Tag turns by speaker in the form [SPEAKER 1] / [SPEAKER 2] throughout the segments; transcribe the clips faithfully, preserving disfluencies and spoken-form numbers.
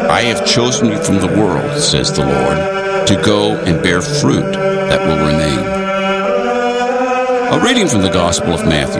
[SPEAKER 1] I have chosen you from the world, says the Lord, to go and bear fruit that will remain. A reading from the Gospel of Matthew.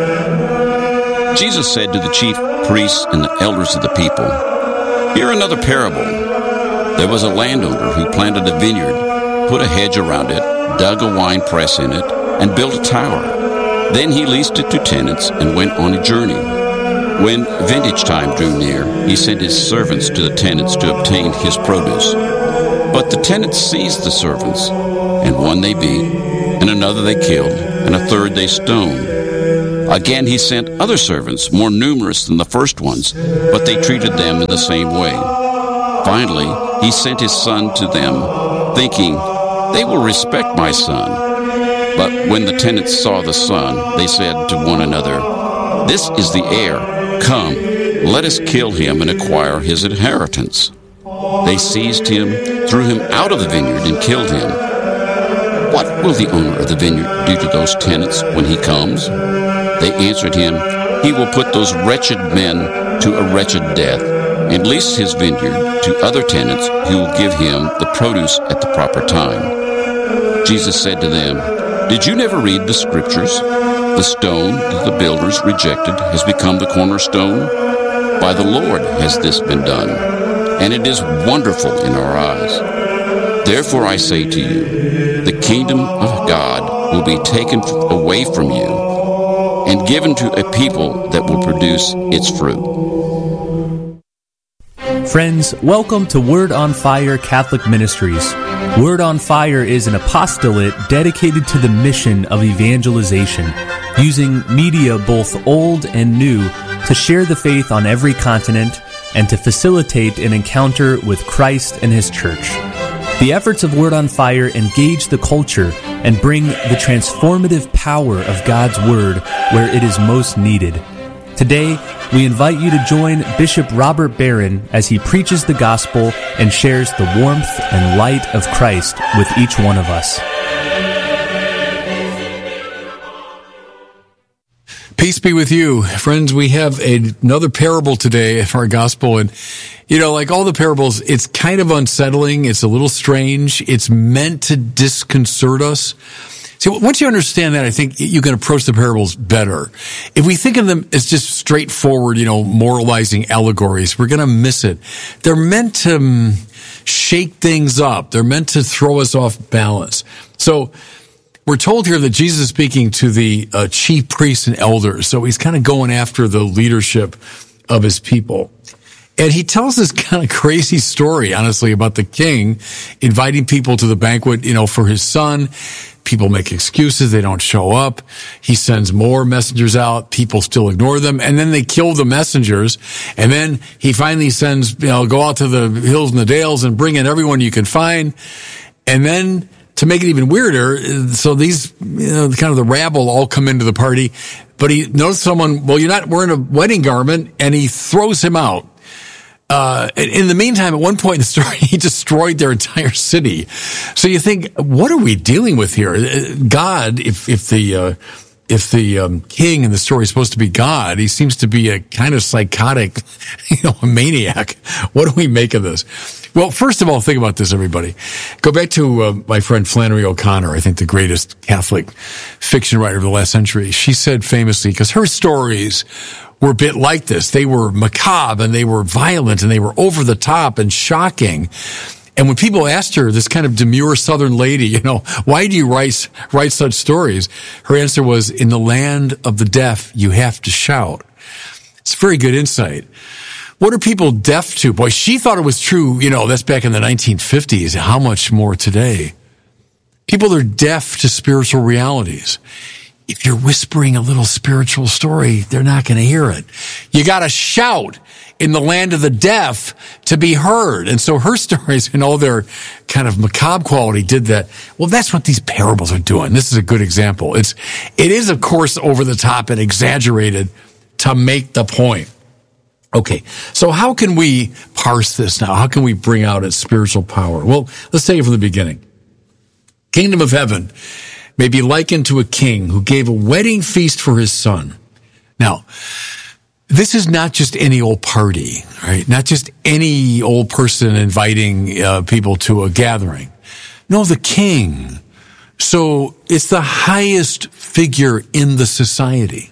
[SPEAKER 1] Jesus said to the chief priests and the elders of the people, "Hear another parable. There was a landowner who planted a vineyard, put a hedge around it, dug a wine press in it, and built a tower. Then he leased it to tenants and went on a journey. When vintage time drew near, he sent his servants to the tenants to obtain his produce. But the tenants seized the servants, and one they beat, and another they killed, and a third they stoned. Again he sent other servants, more numerous than the first ones, but they treated them in the same way. Finally, he sent his son to them, thinking, 'They will respect my son.' But when the tenants saw the son, they said to one another, 'This is the heir. Come, let us kill him and acquire his inheritance.' They seized him, threw him out of the vineyard, and killed him. What will the owner of the vineyard do to those tenants when he comes?" They answered him, "He will put those wretched men to a wretched death, and lease his vineyard to other tenants who will give him the produce at the proper time." Jesus said to them, "Did you never read the Scriptures? The stone that the builders rejected has become the cornerstone. By the Lord has this been done, and it is wonderful in our eyes. Therefore I say to you, the kingdom of God will be taken away from you and given to a people that will produce its fruit."
[SPEAKER 2] Friends, welcome to Word on Fire Catholic Ministries. Word on Fire is an apostolate dedicated to the mission of evangelization, using media both old and new to share the faith on every continent and to facilitate an encounter with Christ and His Church. The efforts of Word on Fire engage the culture and bring the transformative power of God's Word where it is most needed. Today, we invite you to join Bishop Robert Barron as he preaches the gospel and shares the warmth and light of Christ with each one of us.
[SPEAKER 3] Peace be with you. Friends, we have a, another parable today for our gospel. And, you know, like all the parables, it's kind of unsettling. It's a little strange. It's meant to disconcert us. See, once you understand that, I think you can approach the parables better. If we think of them as just straightforward, you know, moralizing allegories, we're going to miss it. They're meant to um, shake things up. They're meant to throw us off balance. So we're told here that Jesus is speaking to the uh, chief priests and elders. So he's kind of going after the leadership of his people. And he tells this kind of crazy story, honestly, about the king inviting people to the banquet, you know, for his son. People make excuses. They don't show up. He sends more messengers out. People still ignore them. And then they kill the messengers. And then he finally sends, you know, go out to the hills and the dales and bring in everyone you can find. And then to make it even weirder, so these, you know, kind of the rabble all come into the party. But he knows someone, well, you're not wearing a wedding garment, and he throws him out. Uh, in the meantime, at one point in the story, he destroyed their entire city. So you think, what are we dealing with here? God, if, if the, uh, if the, um, king in the story is supposed to be God, he seems to be a kind of psychotic, you know, a maniac. What do we make of this? Well, first of all, think about this, everybody. Go back to, uh, my friend Flannery O'Connor, I think the greatest Catholic fiction writer of the last century. She said famously, because her stories were a bit like this. They were macabre and they were violent and they were over the top and shocking. And when people asked her, this kind of demure Southern lady, you know, why do you write, write such stories? Her answer was, in the land of the deaf, you have to shout. It's very good insight. What are people deaf to? Boy, she thought it was true, you know, that's back in the nineteen fifties. How much more today? People are deaf to spiritual realities. If you're whispering a little spiritual story, they're not going to hear it. You got to shout in the land of the deaf to be heard. And so her stories, in all their kind of macabre quality, did that. Well, that's what these parables are doing. This is a good example. It's, it is, of course, over the top and exaggerated to make the point. Okay, so how can we parse this now? How can we bring out its spiritual power? Well, let's take it from the beginning. Kingdom of heaven may be likened to a king who gave a wedding feast for his son. Now, This is not just any old party, right? Not just any old person inviting uh, people to a gathering. No, the king. So it's the highest figure in the society,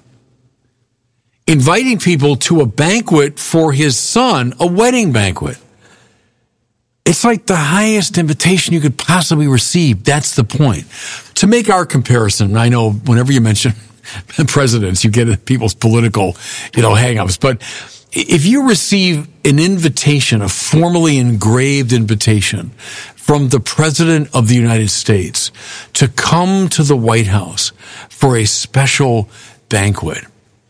[SPEAKER 3] inviting people to a banquet for his son, a wedding banquet. It's like the highest invitation you could possibly receive. That's the point. To make our comparison, I know whenever you mention presidents, you get people's political, you know, hang-ups. But if you receive an invitation, a formally engraved invitation from the President of the United States to come to the White House for a special banquet,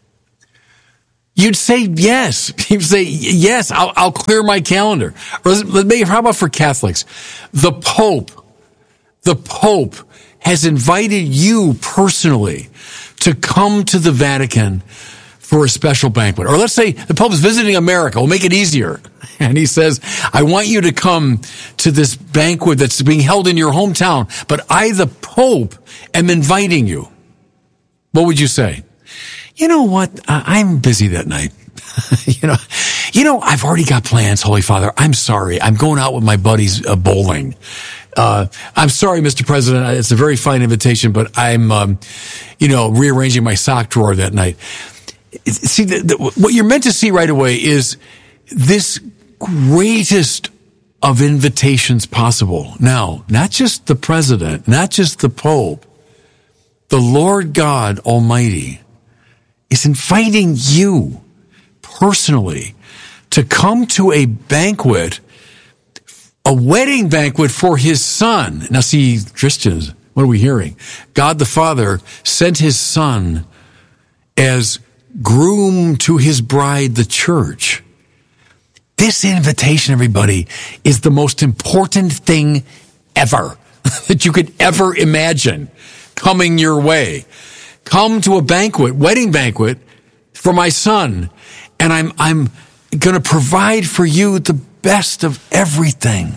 [SPEAKER 3] you'd say yes. You'd say, yes, I'll, I'll clear my calendar. Or maybe, how about for Catholics? The Pope, the Pope has invited you personally to come to the Vatican for a special banquet. Or let's say the Pope is visiting America. We'll make it easier. And he says, I want you to come to this banquet that's being held in your hometown, but I, the Pope, am inviting you. What would you say? You know what? I'm busy that night. you know, you know, I've already got plans, Holy Father. I'm sorry. I'm going out with my buddies uh, bowling. Uh, I'm sorry, Mister President. It's a very fine invitation, but I'm, um, you know, rearranging my sock drawer that night. See, the, the, what you're meant to see right away is this greatest of invitations possible. Now, not just the president, not just the Pope, the Lord God Almighty is inviting you personally to come to a banquet, a wedding banquet for his son. Now see, Christians, what are we hearing? God the Father sent his son as groom to his bride, the church. This invitation, everybody, is the most important thing ever that you could ever imagine coming your way. Come to a banquet, wedding banquet for my son, and I'm I'm going to provide for you the best of everything.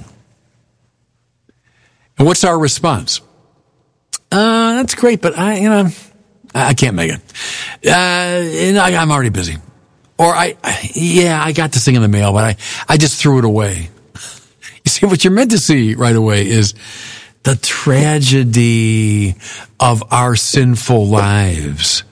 [SPEAKER 3] And what's our response? Uh, that's great, but I, you know, I can't make it. Uh, I'm already busy. Or I, yeah, I got this thing in the mail, but I, I just threw it away. You see, what you're meant to see right away is the tragedy of our sinful lives.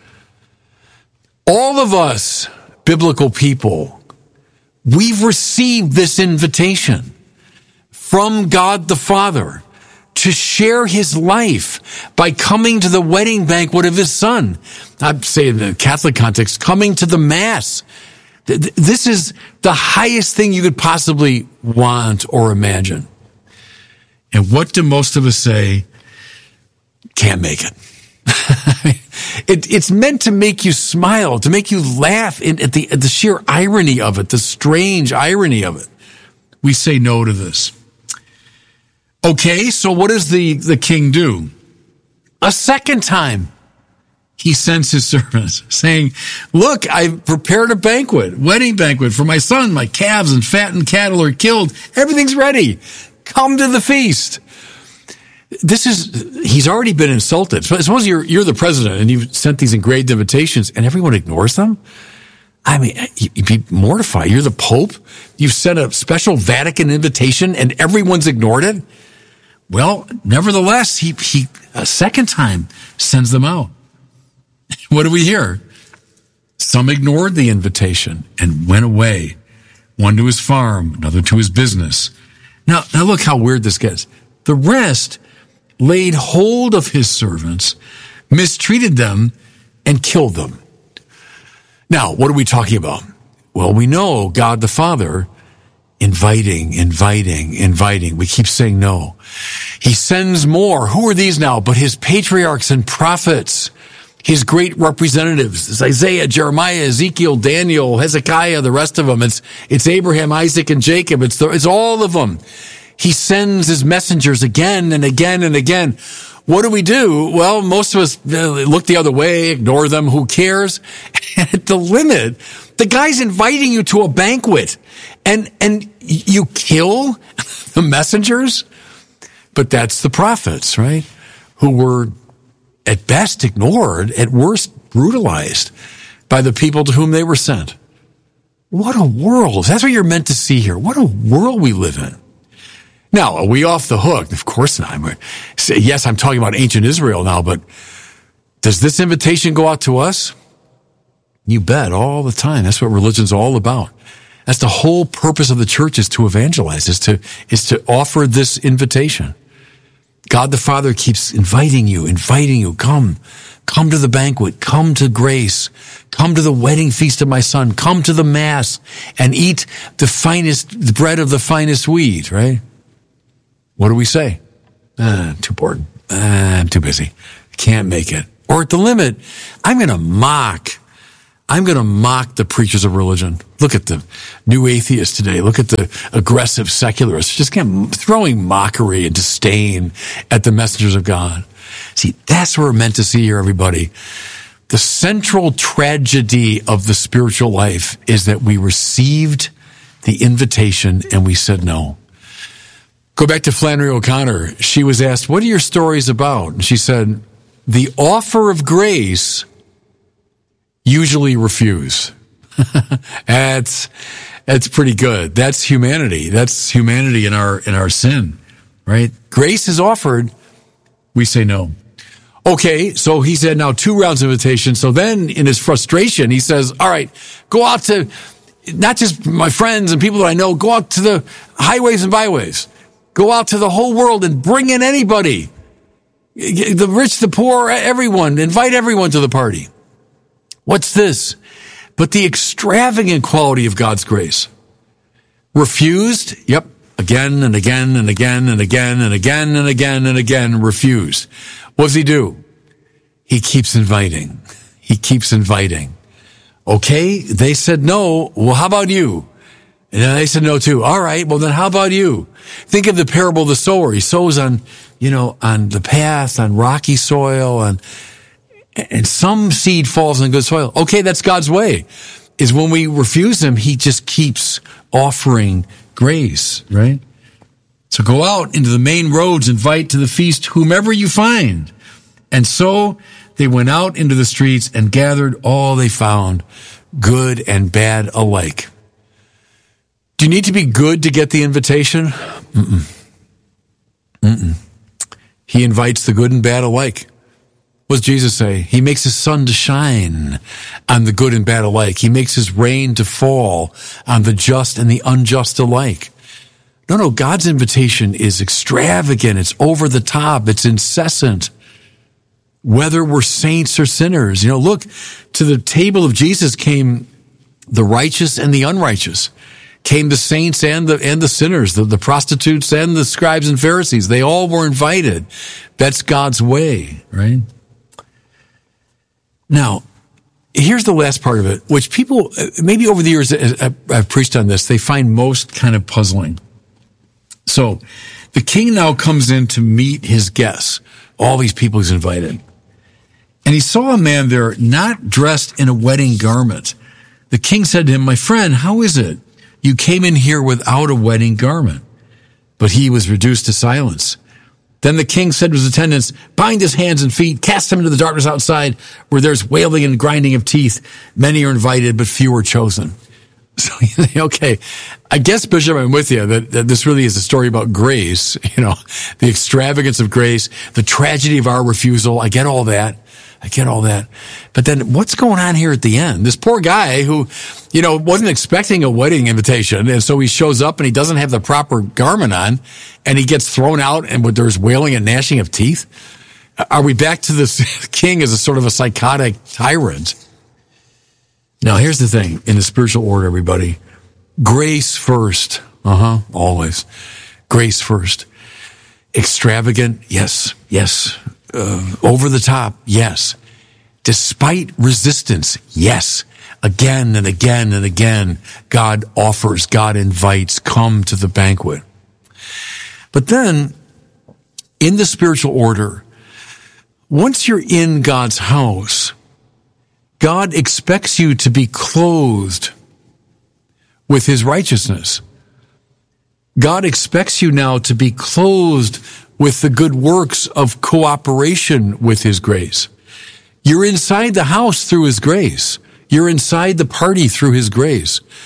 [SPEAKER 3] All of us, biblical people, we've received this invitation from God the Father to share his life by coming to the wedding banquet of his son. I'd say in the Catholic context, coming to the Mass. This is the highest thing you could possibly want or imagine. And what do most of us say? Can't make it. it it's meant to make you smile, to make you laugh in, at the at the sheer irony of it, the strange irony of it. We say no to this. Okay, so what does the, the king do? A second time, he sends his servants saying, look, I've prepared a banquet, wedding banquet for my son. My calves and fattened cattle are killed. Everything's ready. Come to the feast. This is, he's already been insulted. Suppose you're, you're the president and you've sent these engraved invitations and everyone ignores them. I mean, you'd be mortified. You're the Pope. You've sent a special Vatican invitation and everyone's ignored it. Well, nevertheless, he, he, a second time sends them out. What do we hear? Some ignored the invitation and went away. One to his farm, another to his business. Now, now look how weird this gets. The rest laid hold of his servants, mistreated them, and killed them. Now, what are we talking about? Well, we know God the Father inviting, inviting, inviting. We keep saying no. He sends more. Who are these now? But his patriarchs and prophets, his great representatives. It's Isaiah, Jeremiah, Ezekiel, Daniel, Hezekiah, the rest of them. It's, it's Abraham, Isaac, and Jacob. It's, the, it's all of them. He sends his messengers again and again and again. What do we do? Well, most of us look the other way, ignore them. Who cares? And at the limit, the guy's inviting you to a banquet and, and you kill the messengers. But that's the prophets, right? Who were at best ignored, at worst brutalized by the people to whom they were sent. What a world. That's what you're meant to see here. What a world we live in. Now, are we off the hook? Of course not. Yes, I'm talking about ancient Israel now, but does this invitation go out to us? You bet, all the time. That's what religion's all about. That's the whole purpose of the church, is to evangelize, is to, is to offer this invitation. God the Father keeps inviting you, inviting you. Come, come to the banquet, come to grace, come to the wedding feast of my Son, come to the Mass and eat the finest, the bread of the finest wheat, right? What do we say? Ah, I'm too bored. Ah, I'm too busy. Can't make it. Or at the limit, I'm going to mock I'm going to mock the preachers of religion. Look at the new atheists today. Look at the aggressive secularists. Just keep throwing mockery and disdain at the messengers of God. See, that's what we're meant to see here, everybody. The central tragedy of the spiritual life is that we received the invitation and we said no. Go back to Flannery O'Connor. She was asked, what are your stories about? And she said, the offer of grace usually refuse. That's, that's pretty good. That's humanity. That's humanity in our, in our sin, right? Grace is offered. We say no. Okay. So he said now two rounds of invitation. So then in his frustration, he says, all right, go out to not just my friends and people that I know, go out to the highways and byways, go out to the whole world and bring in anybody, the rich, the poor, everyone, invite everyone to the party. What's this? But the extravagant quality of God's grace. Refused? Yep. Again and again and again and again and again and again and again refused. What does he do? He keeps inviting. He keeps inviting. Okay, they said no. Well, how about you? And then they said no too. All right, well then how about you? Think of the parable of the sower. He sows on, you know, on the path, on rocky soil, on and some seed falls in good soil. Okay, that's God's way. Is when we refuse him, he just keeps offering grace, right? So go out into the main roads, invite to the feast whomever you find. And so they went out into the streets and gathered all they found, good and bad alike. Do you need to be good to get the invitation? Mm-mm. Mm-mm. He invites the good and bad alike. What does Jesus say? He makes his sun to shine on the good and bad alike. He makes his rain to fall on the just and the unjust alike. No, no, God's invitation is extravagant. It's over the top. It's incessant. Whether we're saints or sinners. You know, look, to the table of Jesus came the righteous and the unrighteous. Came the saints and the and the sinners, the, the prostitutes and the scribes and Pharisees. They all were invited. That's God's way, right? Now, here's the last part of it, which people, maybe over the years I've preached on this, they find most kind of puzzling. So, the king now comes in to meet his guests, all these people he's invited. And he saw a man there not dressed in a wedding garment. The king said to him, my friend, how is it you came in here without a wedding garment? But he was reduced to silence. Then the king said to his attendants, bind his hands and feet, cast him into the darkness outside, where there's wailing and grinding of teeth. Many are invited, but few are chosen. So, okay, I guess, Bishop, I'm with you that, that this really is a story about grace, you know, the extravagance of grace, the tragedy of our refusal. I get all that. I get all that. But then what's going on here at the end? This poor guy who, you know, wasn't expecting a wedding invitation. And so he shows up and he doesn't have the proper garment on and he gets thrown out and there's wailing and gnashing of teeth. Are we back to this king as a sort of a psychotic tyrant? Now, here's the thing in the spiritual order, everybody. Grace first. Uh-huh. Always. Grace first. Extravagant. Yes. Yes. Uh, over the top, yes. Despite resistance, yes. Again and again and again, God offers, God invites, come to the banquet. But then, in the spiritual order, once you're in God's house, God expects you to be clothed with his righteousness. God expects you now to be clothed with the good works of cooperation with his grace. You're inside the house through his grace. You're inside the party through his grace.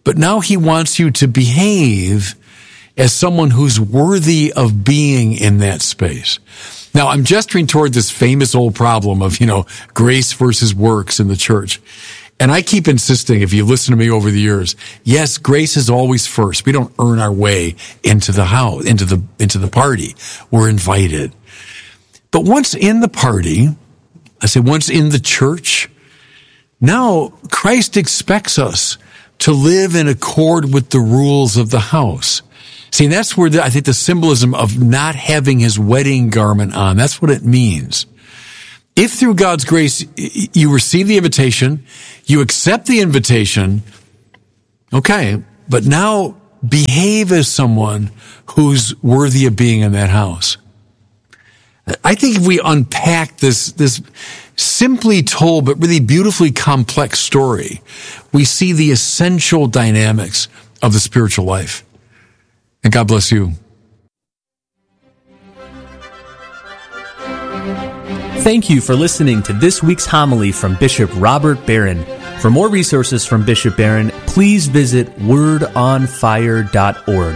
[SPEAKER 3] but now he wants you to behave as someone who's worthy of being in that space. Now, I'm gesturing toward this famous old problem of, you know, grace versus works in the church. And I keep insisting, if you listen to me over the years, yes, grace is always first. We don't earn our way into the house, into the, into the party. We're invited. But once in the party, I say once in the church, now Christ expects us to live in accord with the rules of the house. See, that's where the, I think the symbolism of not having his wedding garment on, that's what it means. If through God's grace you receive the invitation, you accept the invitation, okay, but now behave as someone who's worthy of being in that house. I think if we unpack this, this simply told but really beautifully complex story, we see the essential dynamics of the spiritual life. And God bless you.
[SPEAKER 2] Thank you for listening to this week's homily from Bishop Robert Barron. For more resources from Bishop Barron, please visit word on fire dot org.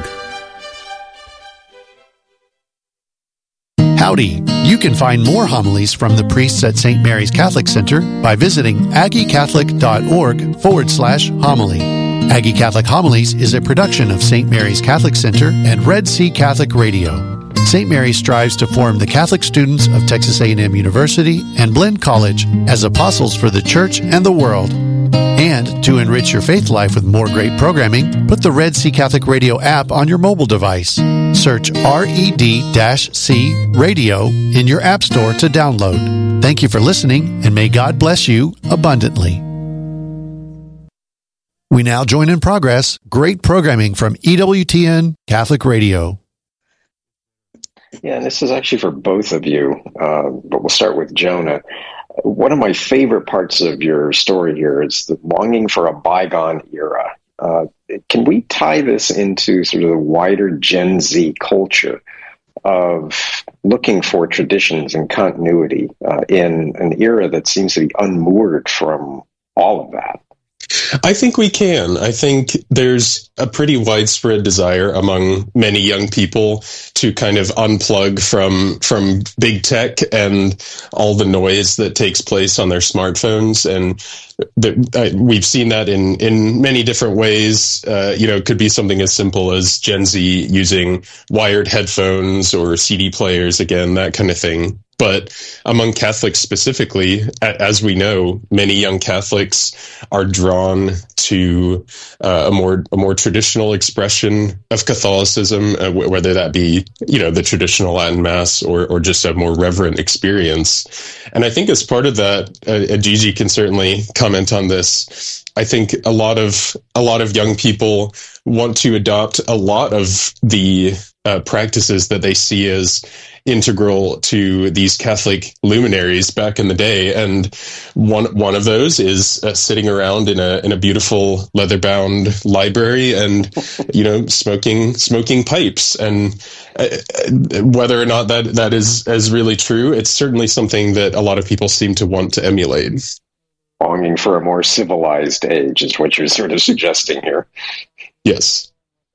[SPEAKER 4] Howdy! You can find more homilies from the priests at Saint Mary's Catholic Center by visiting aggiecatholic.org forward slash homily. Aggie Catholic Homilies is a production of Saint Mary's Catholic Center and Red Sea Catholic Radio. Saint Mary strives to form the Catholic students of Texas A and M University and Blinn College as apostles for the church and the world. And to enrich your faith life with more great programming, put the Red Sea Catholic Radio app on your mobile device. Search R E D C Radio in your app store to download. Thank you for listening, and may God bless you abundantly. We now join in progress great programming from E W T N Catholic Radio.
[SPEAKER 5] Yeah, and this is actually for both of you, uh, but we'll start with Jonah. One of my favorite parts of your story here is the longing for a bygone era. Uh, can we tie this into sort of the wider Gen Z culture of looking for traditions and continuity uh, in an era that seems to be unmoored from all of that?
[SPEAKER 6] I think we can. I think there's a pretty widespread desire among many young people to kind of unplug from from big tech and all the noise that takes place on their smartphones. And the, uh, we've seen that in, in many different ways. Uh, you know, it could be something as simple as Gen Z using wired headphones or C D players, again, that kind of thing. But among Catholics specifically, as we know, many young Catholics are drawn to uh, a more a more traditional expression of Catholicism, uh, whether that be, you know, the traditional Latin Mass or or just a more reverent experience. And I think as part of that, uh, Gigi can certainly comment on this. I think a lot of a lot of young people want to adopt a lot of the uh, practices that they see as integral to these Catholic luminaries back in the day, and one one of those is uh, sitting around in a in a beautiful leather-bound library and, you know, smoking smoking pipes. And uh, whether or not that that is is really true, it's certainly something that a lot of people seem to want to emulate.
[SPEAKER 5] Longing for a more civilized age is what you're sort of suggesting here.
[SPEAKER 6] Yes.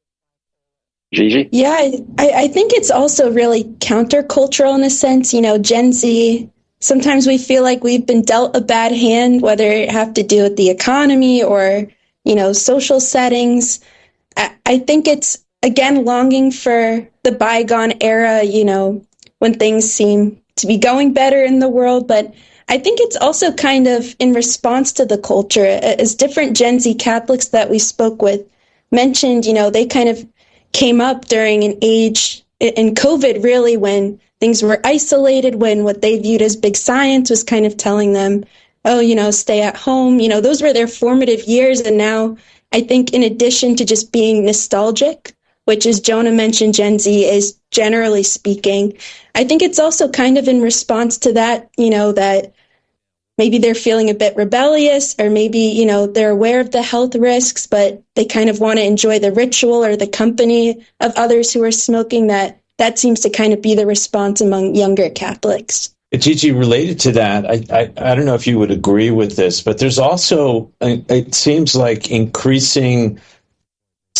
[SPEAKER 5] Gigi?
[SPEAKER 7] Yeah, I, I think it's also really countercultural in a sense. You know, Gen Z, sometimes we feel like we've been dealt a bad hand, whether it have to do with the economy or, you know, social settings. I, I think it's, again, longing for the bygone era, you know, when things seem to be going better in the world. But I think it's also kind of in response to the culture. As different Gen Z Catholics that we spoke with mentioned, you know, they kind of came up during an age in COVID, really, when things were isolated, when what they viewed as big science was kind of telling them, oh, you know, stay at home. You know, those were their formative years. And now I think in addition to just being nostalgic, which, as Jonah mentioned, Gen Z is generally speaking, I think it's also kind of in response to that, you know, that maybe they're feeling a bit rebellious, or maybe, you know, they're aware of the health risks, but they kind of want to enjoy the ritual or the company of others who are smoking. That that seems to kind of be the response among younger Catholics.
[SPEAKER 8] Gigi, related to that, I, I, I don't know if you would agree with this, but there's also, it seems like, increasing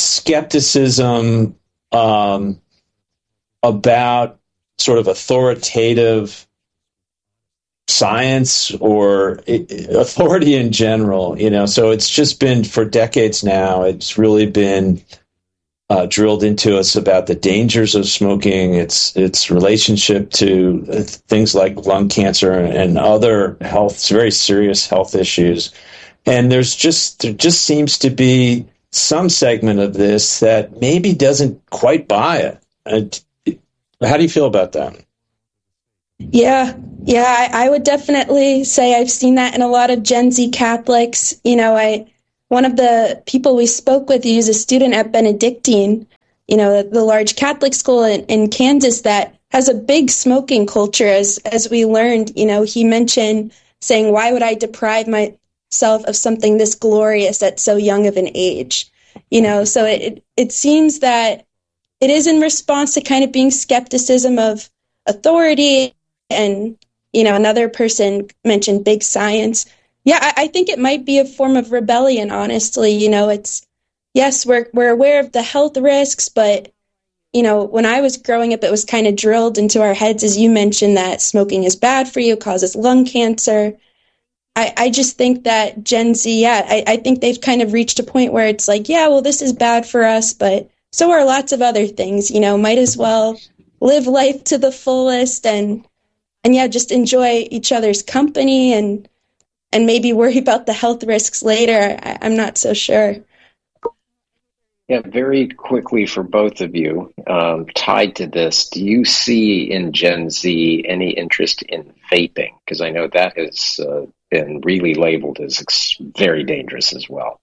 [SPEAKER 8] skepticism um, about sort of authoritative science or authority in general, you know. So it's just been for decades now. It's really been uh, drilled into us about the dangers of smoking, its its relationship to things like lung cancer and other health, very serious health issues. And there's just there just seems to be some segment of this that maybe doesn't quite buy it. And how do you feel about that?
[SPEAKER 7] Yeah, yeah, I, I would definitely say I've seen that in a lot of Gen Z Catholics. You know, I one of the people we spoke with, he was a student at Benedictine, you know, the, the large Catholic school in, in Kansas that has a big smoking culture. As as we learned, you know, he mentioned saying, "Why would I deprive myself of something this glorious at so young of an age?" You know, so it it, it seems that it is in response to kind of being skepticism of authority. And, you know, another person mentioned big science. Yeah, I, I think it might be a form of rebellion, honestly. You know, it's, yes, we're we're aware of the health risks, but, you know, when I was growing up, it was kind of drilled into our heads, as you mentioned, that smoking is bad for you, causes lung cancer. I, I just think that Gen Z, yeah, I, I think they've kind of reached a point where it's like, yeah, well, this is bad for us, but so are lots of other things, you know, might as well live life to the fullest and, and yeah, just enjoy each other's company and and maybe worry about the health risks later. I, I'm not so sure.
[SPEAKER 5] Yeah, very quickly for both of you, um, tied to this, do you see in Gen Z any interest in vaping? Because I know that has uh, been really labeled as ex- very dangerous as well.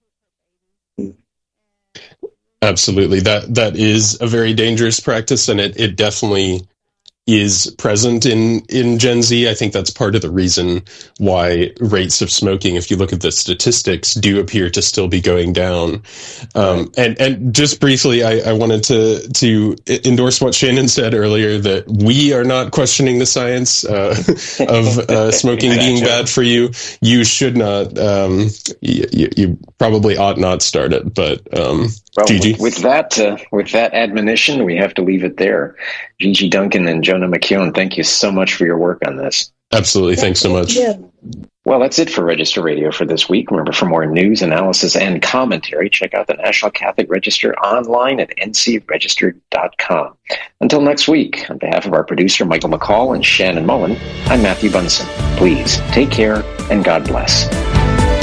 [SPEAKER 6] Absolutely. That that is a very dangerous practice, and it, it definitely is present in, in Gen Z. I think that's part of the reason why rates of smoking, if you look at the statistics, do appear to still be going down. Um, and, and just briefly, I, I wanted to, to endorse what Shannon said earlier, that we are not questioning the science uh, of uh, smoking being bad for you. You should not, um, you, you probably ought not start it, but um,
[SPEAKER 5] well,
[SPEAKER 6] Gigi?
[SPEAKER 5] With, with that, uh, with that admonition, we have to leave it there. Gigi Duncan and Jonah McKeown, thank you so much for your work on this.
[SPEAKER 6] Absolutely. Thanks so much.
[SPEAKER 7] Yeah.
[SPEAKER 5] Well, that's it for Register Radio for this week. Remember, for more news, analysis, and commentary, check out the National Catholic Register online at n c register dot com. Until next week, on behalf of our producer, Michael McCall, and Shannon Mullen, I'm Matthew Bunson. Please take care and God bless.